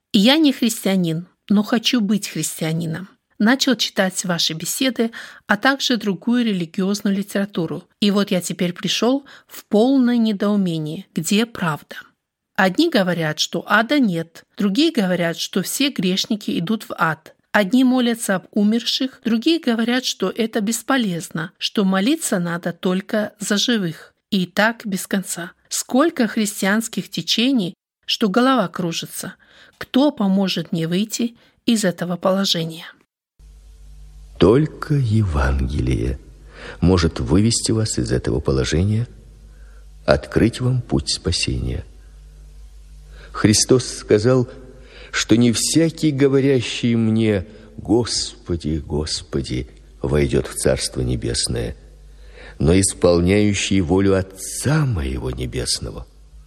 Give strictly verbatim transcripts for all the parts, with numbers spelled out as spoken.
Я не христианин, но хочу быть христианином. Начал читать ваши беседы, а также другую религиозную литературу. И вот я теперь пришел в полное недоумение, где правда. Одни говорят, что ада нет, другие говорят, что все грешники идут в ад. Одни молятся об умерших, другие говорят, что это бесполезно, что молиться надо только за живых. И так без конца. Сколько христианских течений, что голова кружится. Кто поможет мне выйти из этого положения? Только Евангелие может вывести вас из этого положения, открыть вам путь спасения. Христос сказал, что не всякий, говорящий мне «Господи, Господи», войдет в Царство Небесное, но исполняющий волю Отца Моего Небесного.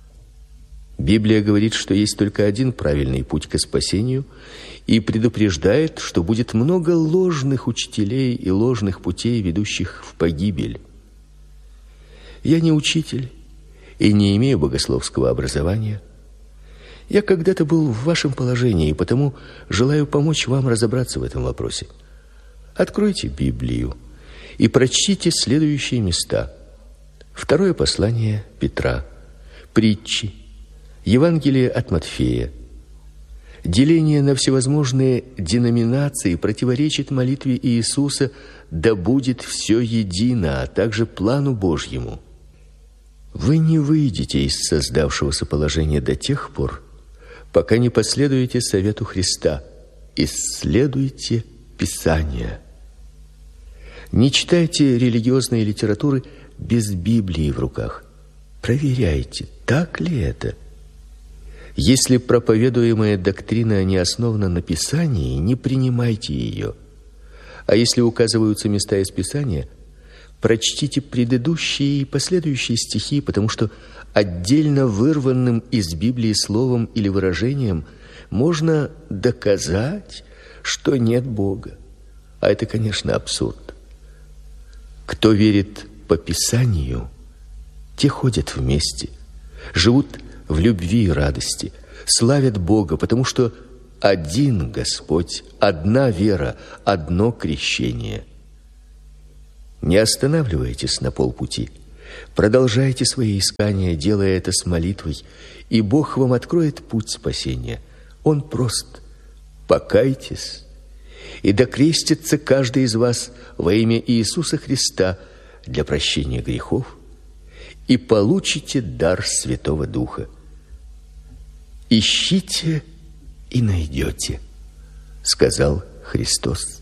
Библия говорит, что есть только один правильный путь к спасению, и предупреждает, что будет много ложных учителей и ложных путей, ведущих в погибель. Я не учитель и не имею богословского образования. Я когда-то был в вашем положении, и потому желаю помочь вам разобраться в этом вопросе. Откройте Библию и прочтите следующие места. Второе послание Петра, притчи, Евангелие от Матфея. Деление на всевозможные деноминации противоречит молитве Иисуса «Да будет все едино», а также плану Божьему. Вы не выйдете из создавшегося положения до тех пор, пока не последуете совету Христа. Исследуйте Писания. Не читайте религиозной литературы без Библии в руках. Проверяйте, так ли это. Если проповедуемая доктрина не основана на Писании, не принимайте ее. А если указываются места из Писания, прочтите предыдущие и последующие стихи, потому что отдельно вырванным из Библии словом или выражением можно доказать, что нет Бога. А это, конечно, абсурд. Кто верит по Писанию, те ходят вместе, живут в любви и радости, славят Бога, потому что один Господь, одна вера, одно крещение. Не останавливайтесь на полпути. Продолжайте свои искания, делая это с молитвой, и Бог вам откроет путь спасения. Он прост. Покайтесь, и докрестится каждый из вас во имя Иисуса Христа для прощения грехов, и получите дар Святого Духа. Ищите и найдете, сказал Христос.